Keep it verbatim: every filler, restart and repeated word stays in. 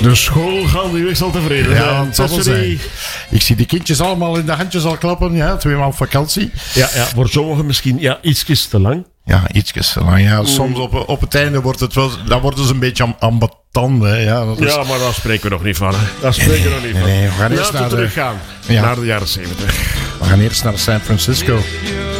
De school gaan die weg zal tevreden zijn. Ja, dat zal wel zijn. Ik zie die kindjes allemaal in de handjes al klappen. Ja, twee maanden vakantie. Ja, ja, voor sommigen misschien ja, ietsjes te lang. Ja, ietsjes te lang. Ja, soms op, op het einde wordt het wel... Dan worden ze een beetje am- ambetant. Hè. Ja, dat is... Ja, maar daar spreken we nog niet van. Hè. Daar spreken we nog niet van. Nee, nee, we gaan eerst Laten we naar de- teruggaan. Ja. Naar de jaren zeventig. We gaan eerst naar San Francisco.